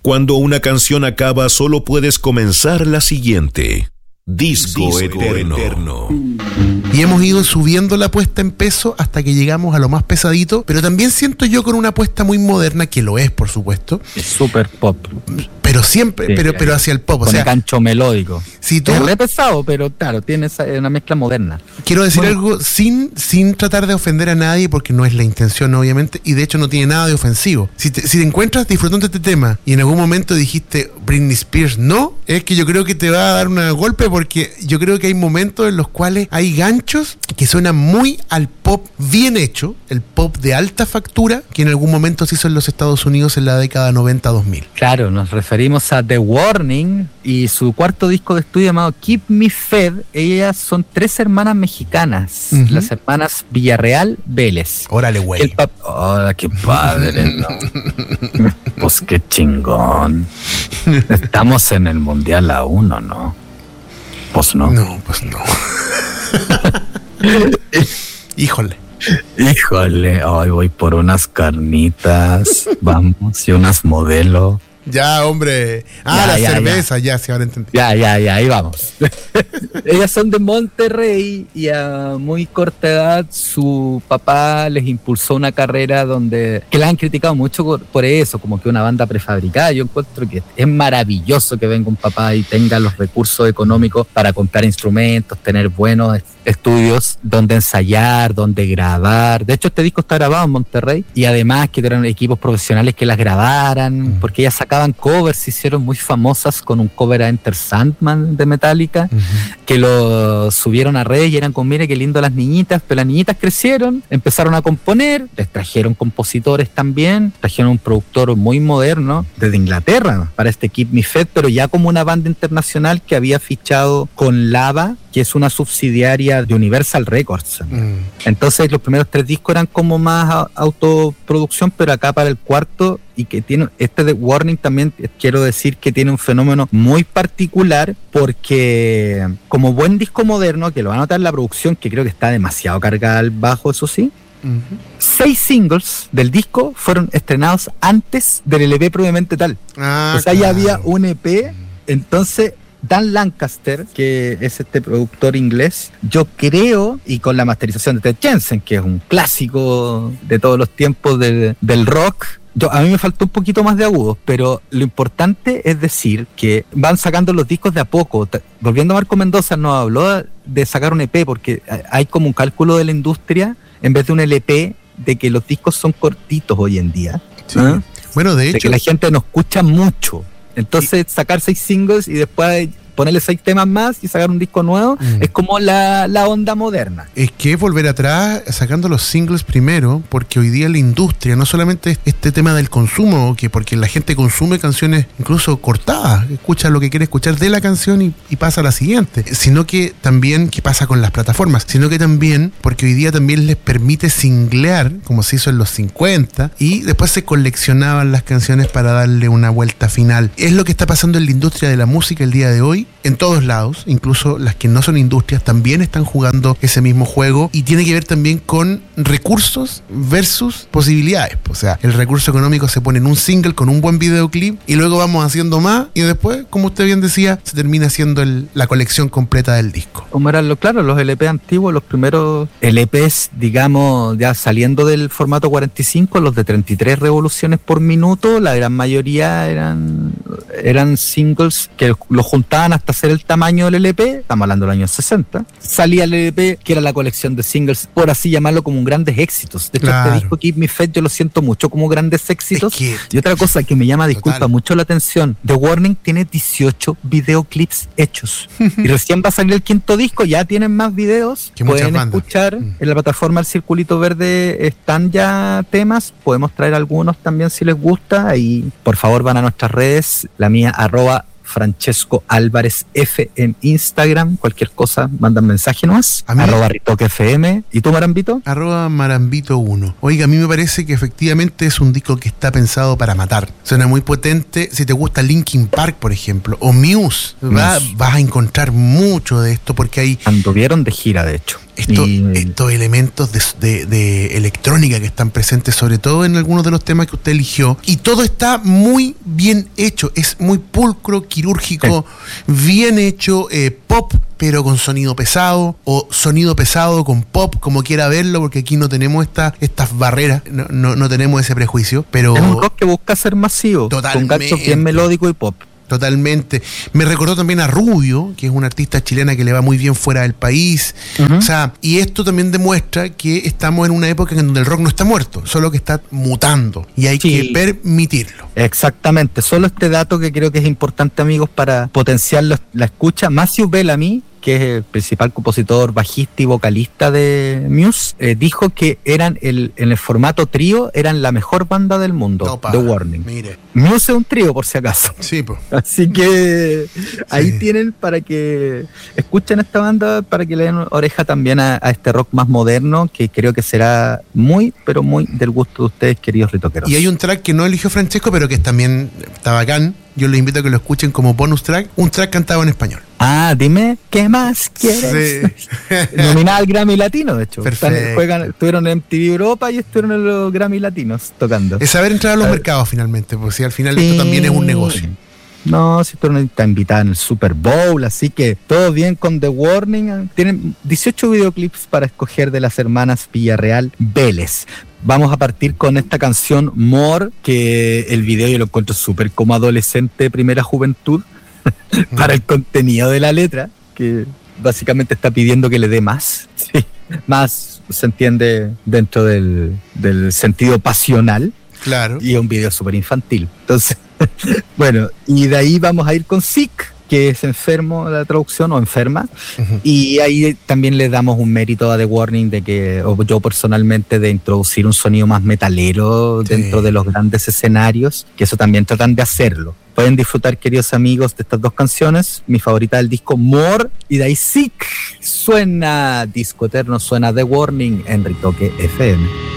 Cuando una canción acaba, solo puedes comenzar la siguiente. Disco Eterno. Y hemos ido subiendo la puesta en peso hasta que llegamos a lo más pesadito, pero también siento yo con una apuesta muy moderna, que lo es, por supuesto. Es super pop. Pero siempre, sí, pero hacia el pop. Con el gancho melódico. Si tú, es re pesado, pero claro, tiene una mezcla moderna. Quiero decir algo sin tratar de ofender a nadie, porque no es la intención, obviamente, y de hecho no tiene nada de ofensivo. Si te encuentras disfrutando de este tema y en algún momento dijiste Britney Spears no, es que yo creo que te va a dar un golpe, porque yo creo que hay momentos en los cuales hay ganchos que suenan muy al pop bien hecho, el pop de alta factura, que en algún momento se hizo en los Estados Unidos en la década 90-2000. Claro, nos referimos a The Warning y su cuarto disco de estudio llamado Keep Me Fed. Ellas son 3 hermanas mexicanas, las hermanas Villarreal Vélez. Órale, güey. ¡Hola, qué padre! ¿No? Pues qué chingón. Estamos en el Mundial aún, ¿o no? Pues no. No, pues no. Híjole, hoy voy por unas carnitas, vamos, y unas modelo. Ya, hombre. La cerveza, ya, sí, ahora entendí. Ya, ahí vamos. Ellas son de Monterrey y a muy corta edad su papá les impulsó una carrera que la han criticado mucho por eso, como que una banda prefabricada. Yo encuentro que es maravilloso que venga un papá y tenga los recursos económicos para comprar instrumentos, tener buenos estudios donde ensayar, donde grabar. De hecho, este disco está grabado en Monterrey y además que eran equipos profesionales que las grabaran, porque ellas sacaban covers, se hicieron muy famosas con un cover a Enter Sandman de Metallica, que lo subieron a redes y eran como, mire qué lindo las niñitas, pero las niñitas crecieron, empezaron a componer, les trajeron compositores también, trajeron un productor muy moderno desde Inglaterra para este Keep Me Fed, pero ya como una banda internacional que había fichado con Lava, que es una subsidiaria de Universal Records. Entonces los primeros 3 discos eran como más autoproducción, pero acá para el cuarto, y que tiene este de Warning también, quiero decir que tiene un fenómeno muy particular, porque como buen disco moderno, que lo va a notar en la producción, que creo que está demasiado cargada al bajo, eso sí, 6 singles del disco fueron estrenados antes del LP propiamente tal. O sea, ya había un EP. Entonces Dan Lancaster, que es este productor inglés, yo creo, y con la masterización de Ted Jensen, que es un clásico de todos los tiempos del rock, a mí me faltó un poquito más de agudos, pero lo importante es decir que van sacando los discos de a poco. Volviendo a Marco Mendoza, nos habló de sacar un EP, porque hay como un cálculo de la industria, en vez de un LP, de que los discos son cortitos hoy en día. Sí. Bueno, de hecho, que la gente no escucha mucho. Entonces sacar 6 singles y después ponerle 6 temas más y sacar un disco nuevo es como la onda moderna. Es que volver atrás sacando los singles primero, porque hoy día la industria, no solamente este tema del consumo, que porque la gente consume canciones incluso cortadas, escucha lo que quiere escuchar de la canción y pasa a la siguiente, sino que también, ¿qué pasa con las plataformas? Sino que también, porque hoy día también les permite singlear, como se hizo en los 50, y después se coleccionaban las canciones para darle una vuelta final. Es lo que está pasando en la industria de la música el día de hoy, en todos lados, incluso las que no son industrias también están jugando ese mismo juego, y tiene que ver también con recursos versus posibilidades. O sea, el recurso económico se pone en un single con un buen videoclip y luego vamos haciendo más y después, como usted bien decía, se termina haciendo la colección completa del disco. Como eran los LP antiguos, los primeros LPs, digamos, ya saliendo del formato 45, los de 33 revoluciones por minuto, la gran mayoría eran singles que los juntaban hasta hacer el tamaño del LP, estamos hablando del año 60, salía el LP, que era la colección de singles, por así llamarlo, como un grandes éxitos. De hecho, este disco Keep Me Fed yo lo siento mucho como grandes éxitos. Y otra cosa que me llama, disculpa, mucho la atención, The Warning tiene 18 videoclips hechos. Y recién va a salir el 5º disco, ya tienen más videos, que pueden escuchar en la plataforma El Circulito Verde, están ya temas, podemos traer algunos también si les gusta, y por favor van a nuestras redes, la mía @Francesco Álvarez F en Instagram, cualquier cosa mandan mensaje nomás, @RitoqueFM. ¿Y tú, Marambito? @Marambito1. Oiga, a mí me parece que efectivamente es un disco que está pensado para matar, suena muy potente. Si te gusta Linkin Park, por ejemplo, o Muse, vas a encontrar mucho de esto, porque hay... Anduvieron de gira, de hecho. estos elementos de electrónica que están presentes, sobre todo en algunos de los temas que usted eligió, y todo está muy bien hecho, es muy pulcro, quirúrgico, bien hecho, pop, pero con sonido pesado, o sonido pesado con pop, como quiera verlo, porque aquí no tenemos estas barreras, no tenemos ese prejuicio, pero... Es un rock que busca ser masivo, totalmente, con gancho bien melódico y pop. Totalmente. Me recordó también a Rubio, que es una artista chilena que le va muy bien fuera del país. O sea, y esto también demuestra que estamos en una época en donde el rock no está muerto, solo que está mutando, y hay que permitirlo. Exactamente. Solo este dato que creo que es importante, amigos, para potenciar la escucha. Matthew Bellamy, que es el principal compositor, bajista y vocalista de Muse, dijo que eran en el formato trío, eran la mejor banda del mundo, The Warning. Mire. Muse es un trío, por si acaso. Sí, pues. Así que ahí tienen para que escuchen esta banda, para que le den oreja también a este rock más moderno, que creo que será muy, pero muy del gusto de ustedes, queridos ritoqueros. Y hay un track que no eligió Francesco, pero que también está bacán. Yo les invito a que lo escuchen como bonus track, un track cantado en español. Ah, dime, ¿qué más quieres? Sí. Nominada al Grammy Latino, de hecho. Estuvieron en MTV Europa y estuvieron en los Grammy Latinos tocando. Es saber entrar a los mercados finalmente, porque si al final esto también es un negocio. No, si estuvieron invitados en el Super Bowl, así que todo bien con The Warning. Tienen 18 videoclips para escoger de las hermanas Villarreal Vélez. Vamos a partir con esta canción More, que el video yo lo encuentro súper como adolescente, primera juventud, para el contenido de la letra, que básicamente está pidiendo que le dé más. Sí, más se entiende dentro del sentido pasional. Claro. Y es un video súper infantil. Entonces, bueno, y de ahí vamos a ir con Sick, que es enfermo, la traducción, o enferma, y ahí también le damos un mérito a The Warning de que, o yo personalmente, de introducir un sonido más metalero dentro de los grandes escenarios, que eso también tratan de hacerlo. Pueden disfrutar, queridos amigos, de estas dos canciones. Mi favorita del disco, More, y de ahí Sick. Suena Disco Eterno, suena The Warning en Ritoque FM.